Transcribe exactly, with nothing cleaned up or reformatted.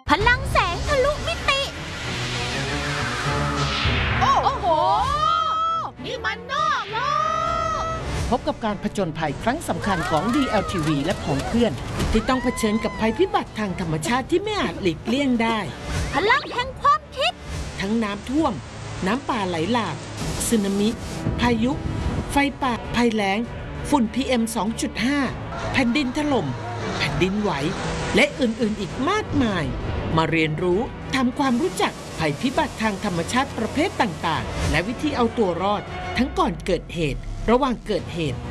พลังแสงทะลุมิติโอ้โหนี่มันนอกโลกพบกับการผจญภัยครั้งสำคัญของ ดี แอล ที วี และของเพื่อนที่ต้องเผชิญกับภัยพิบัติทางธรรมชาติที่ไม่อาจหลีกเลี่ยงได้พลังแห่งความคิดทั้งน้ำท่วมน้ำป่าไหลหลากสึนามิพายุไฟป่าภัยแล้งฝุ่น พี เอ็ม สองจุดห้า แผ่นดินถล่มแผ่นดินไหวและอื่นๆอีกมากมายมาเรียนรู้ทำความรู้จักภัยพิบัติทางธรรมชาติประเภทต่างๆและวิธีเอาตัวรอดทั้งก่อนเกิดเหตุระหว่างเกิดเหตุ